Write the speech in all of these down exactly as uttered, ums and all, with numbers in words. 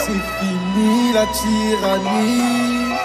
C'est fini la tyrannie,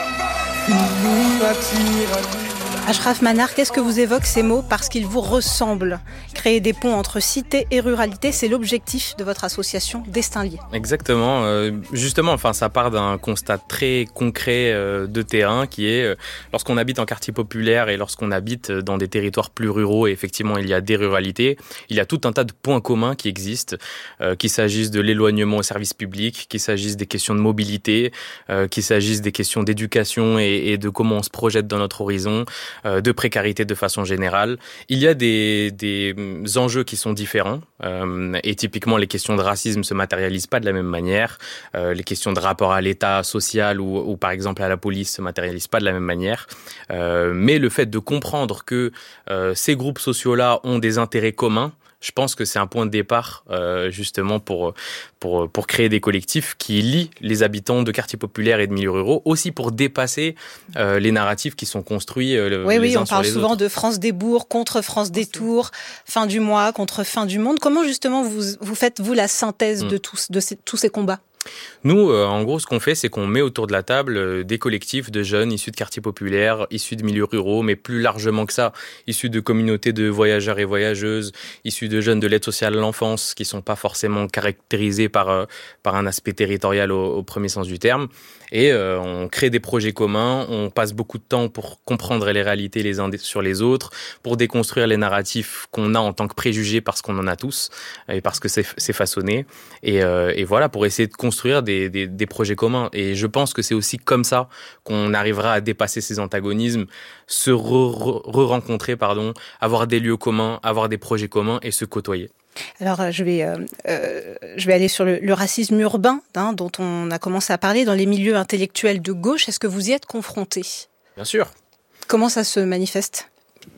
fini la tyrannie. Ashraf Manar, qu'est-ce que vous évoquent ces mots parce qu'ils vous ressemblent? Créer des ponts entre cité et ruralité, c'est l'objectif de votre association Destin Lié. Exactement. Euh, justement, enfin, ça part d'un constat très concret euh, de terrain qui est euh, lorsqu'on habite en quartier populaire et lorsqu'on habite dans des territoires plus ruraux, et effectivement il y a des ruralités, il y a tout un tas de points communs qui existent, euh, qu'il s'agisse de l'éloignement au service public, qu'il s'agisse des questions de mobilité, euh, qu'il s'agisse des questions d'éducation et, et de comment on se projette dans notre horizon, de précarité de façon générale. Il y a des, des enjeux qui sont différents euh, et typiquement les questions de racisme se matérialisent pas de la même manière. Euh, les questions de rapport à l'État social ou, ou par exemple à la police se matérialisent pas de la même manière. Euh, mais le fait de comprendre que euh, ces groupes sociaux-là ont des intérêts communs, je pense que c'est un point de départ euh, justement pour, pour, pour créer des collectifs qui lient les habitants de quartiers populaires et de milieux ruraux, aussi pour dépasser euh, les narratifs qui sont construits euh, oui, les oui, uns on sur parle les souvent autres. de France des bourgs contre France des tours, fin du mois contre fin du monde. Comment justement vous, vous faites, vous, la synthèse mmh. de, tous, de ces, tous ces combats ? Nous, euh, en gros, ce qu'on fait, c'est qu'on met autour de la table euh, des collectifs de jeunes issus de quartiers populaires, issus de milieux ruraux, mais plus largement que ça, issus de communautés de voyageurs et voyageuses, issus de jeunes de l'aide sociale à l'enfance, qui sont pas forcément caractérisés par, euh, par un aspect territorial au, au premier sens du terme. Et euh, on crée des projets communs, on passe beaucoup de temps pour comprendre les réalités les uns sur les autres, pour déconstruire les narratifs qu'on a en tant que préjugés parce qu'on en a tous, et parce que c'est, c'est façonné. Et, euh, et voilà, pour essayer de construire des, des, des projets communs. Et je pense que c'est aussi comme ça qu'on arrivera à dépasser ces antagonismes, se re- re-rencontrer, pardon, avoir des lieux communs, avoir des projets communs et se côtoyer. Alors, je vais, euh, euh, je vais aller sur le, le racisme urbain, hein, dont on a commencé à parler dans les milieux intellectuels de gauche. Est-ce que vous y êtes confronté ? Bien sûr. Comment ça se manifeste ?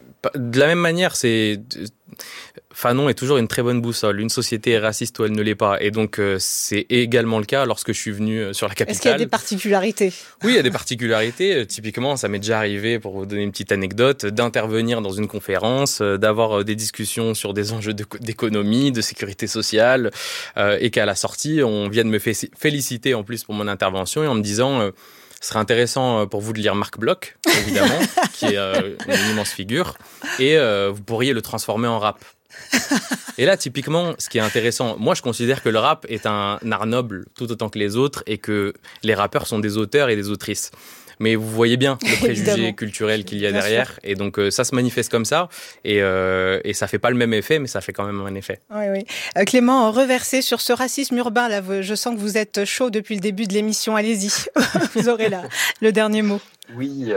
De la même manière, c'est... Fanon est toujours une très bonne boussole. Une société est raciste ou elle ne l'est pas. Et donc, euh, c'est également le cas lorsque je suis venu sur la capitale. Est-ce qu'il y a des particularités ? Oui, il y a des particularités. Typiquement, ça m'est déjà arrivé, pour vous donner une petite anecdote, d'intervenir dans une conférence, d'avoir des discussions sur des enjeux de, d'économie, de sécurité sociale, euh, et qu'à la sortie, on vient de me féliciter en plus pour mon intervention et en me disant... Euh, Ce serait intéressant pour vous de lire Marc Bloch, évidemment, qui est euh, une immense figure, et euh, vous pourriez le transformer en rap. Et là, typiquement, ce qui est intéressant, moi je considère que le rap est un art noble tout autant que les autres et que les rappeurs sont des auteurs et des autrices. Mais vous voyez bien le préjugé culturel qu'il y a bien derrière. Sûr. Et donc, euh, ça se manifeste comme ça. Et, euh, et ça fait pas le même effet, mais ça fait quand même un effet. Oui, oui. Euh, Clément, reversé sur ce racisme urbain, là, je sens que vous êtes chaud depuis le début de l'émission. Allez-y, vous aurez là le dernier mot. Oui.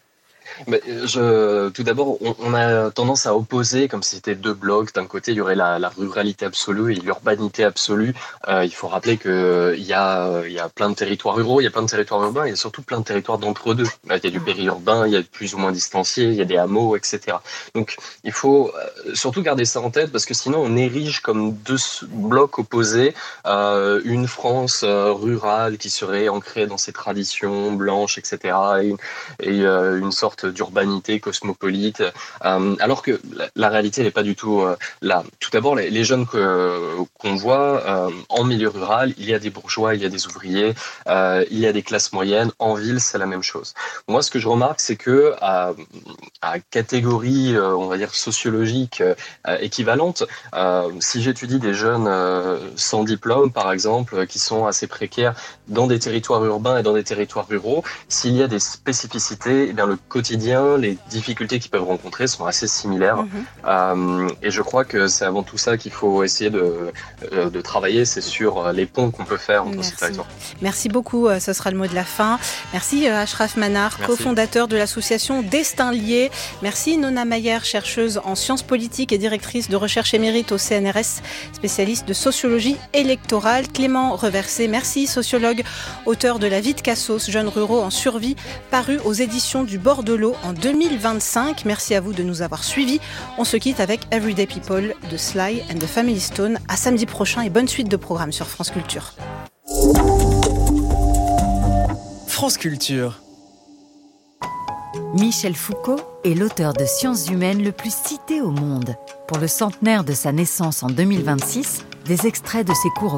Mais je, tout d'abord, on, on a tendance à opposer, comme si c'était deux blocs. D'un côté, il y aurait la, la ruralité absolue et l'urbanité absolue. Euh, il faut rappeler qu'il y a, il y a plein de territoires ruraux, il y a plein de territoires urbains, il y a surtout plein de territoires d'entre-deux. Il y a du périurbain, il y a plus ou moins distancié, il y a des hameaux, et cetera. Donc, il faut surtout garder ça en tête parce que sinon, on érige comme deux blocs opposés euh, une France euh, rurale qui serait ancrée dans ses traditions blanches, et cetera. Et, et euh, une sorte d'urbanité cosmopolite, euh, alors que la, la réalité n'est pas du tout euh, là. Tout d'abord, les, les jeunes que, qu'on voit euh, en milieu rural, il y a des bourgeois, il y a des ouvriers, euh, il y a des classes moyennes. En ville, c'est la même chose. Moi, ce que je remarque, c'est que à, à catégorie, euh, on va dire sociologique euh, équivalente, euh, si j'étudie des jeunes euh, sans diplôme, par exemple, qui sont assez précaires dans des territoires urbains et dans des territoires ruraux, s'il y a des spécificités, eh bien le quotidien, les difficultés qu'ils peuvent rencontrer sont assez similaires. Mmh. Euh, et je crois que c'est avant tout ça qu'il faut essayer de, de travailler, c'est sur les ponts qu'on peut faire entre Merci. ces territoires. Merci beaucoup, ce sera le mot de la fin. Merci Ashraf Manar, Merci. cofondateur de l'association Destin Lié. Merci Nona Mayer, chercheuse en sciences politiques et directrice de recherche émérite au C N R S, spécialiste de sociologie électorale. Clément Reversé, merci, sociologue, auteur de La vie de Cassos, jeunes ruraux en survie, paru aux éditions du Bord de l'eau en deux mille vingt-cinq. Merci à vous de nous avoir suivis. On se quitte avec Everyday People de Sly and the Family Stone. À samedi prochain et bonne suite de programmes sur France Culture. France Culture. Michel Foucault est l'auteur de sciences humaines le plus cité au monde. Pour le centenaire de sa naissance en deux mille vingt-six, des extraits de ses cours au